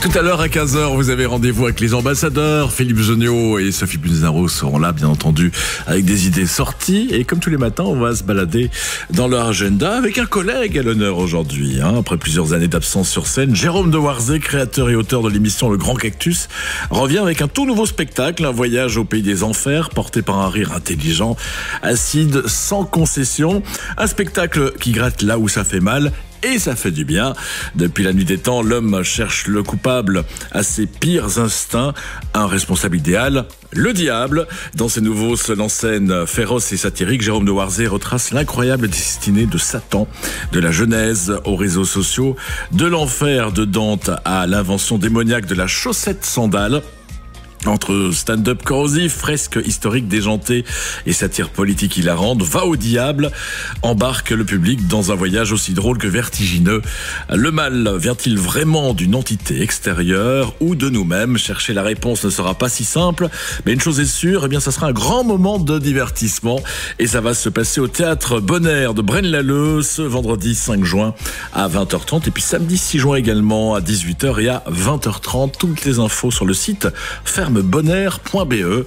Tout à l'heure à 15h, vous avez rendez-vous avec les ambassadeurs. Philippe Geniaud et Sophie Bunzaro seront là, bien entendu, avec des idées sorties. Et comme tous les matins, on va se balader dans leur agenda avec un collègue à l'honneur aujourd'hui. Après plusieurs années d'absence sur scène, Jérôme Dewarzé, créateur et auteur de l'émission Le Grand Cactus, revient avec un tout nouveau spectacle, un voyage au pays des enfers, porté par un rire intelligent, acide, sans concession. Un spectacle qui gratte là où ça fait mal. Et ça fait du bien. Depuis la nuit des temps, l'homme cherche le coupable à ses pires instincts. Un responsable idéal, le diable. Dans ses nouveaux seuls en scène féroces et satiriques, Jérôme Dewarzé retrace l'incroyable destinée de Satan, de la Genèse aux réseaux sociaux, de l'enfer de Dante à l'invention démoniaque de la chaussette sandale. Entre stand-up corrosif, fresque historique déjantée et satire politique hilarante, va au diable, embarque le public dans un voyage aussi drôle que vertigineux. Le mal vient-il vraiment d'une entité extérieure ou de nous-mêmes? Chercher la réponse ne sera pas si simple, mais une chose est sûre, ça sera un grand moment de divertissement et ça va se passer au théâtre Bonaire de Braine-l'Alleud ce vendredi 5 juin à 20h30 et puis samedi 6 juin également à 18h et à 20h30. Toutes les infos sur le site fermebonaire.be.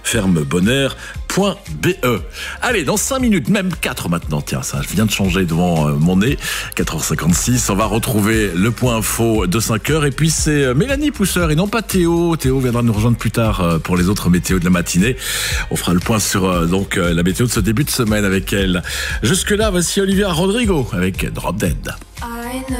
Allez, dans 5 minutes, même 4 maintenant, tiens, ça je viens de changer devant mon nez, 4h56, on va retrouver le point info de 5h, et puis c'est Mélanie Pousseur et non pas Théo. Théo viendra nous rejoindre plus tard pour les autres météos de la matinée. On fera le point sur la météo de ce début de semaine avec elle. Jusque là, voici Olivia Rodrigo avec Drop Dead.